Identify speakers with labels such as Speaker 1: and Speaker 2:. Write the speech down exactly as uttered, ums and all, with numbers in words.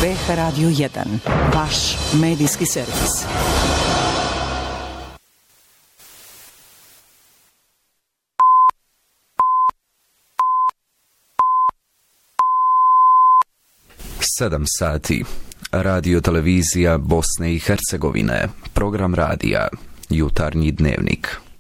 Speaker 1: B H Radio jedan, vaš medijski servis.
Speaker 2: Sedam sati. Radio televizija Bosne i Hercegovine. Program radija. Jutarnji dnevnik.